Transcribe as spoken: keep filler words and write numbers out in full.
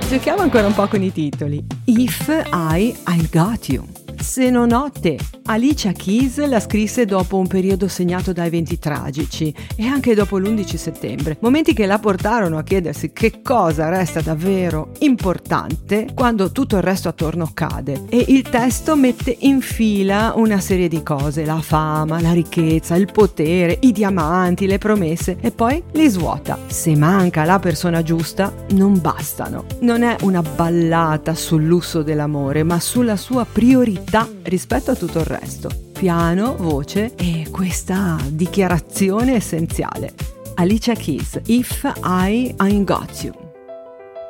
Giochiamo ancora un po' con i titoli. If I, I Got You. Se non ho te. Alicia Keys la scrisse dopo un periodo segnato da eventi tragici e anche dopo l'undici settembre, momenti che la portarono a chiedersi che cosa resta davvero importante quando tutto il resto attorno cade. E il testo mette in fila una serie di cose: la fama, la ricchezza, il potere, i diamanti, le promesse, e poi li svuota. Se manca la persona giusta, non bastano. Non è una ballata sul lusso dell'amore, ma sulla sua priorità rispetto a tutto il resto. Piano, voce e questa dichiarazione essenziale. Alicia Keys, If I Ain't Got You.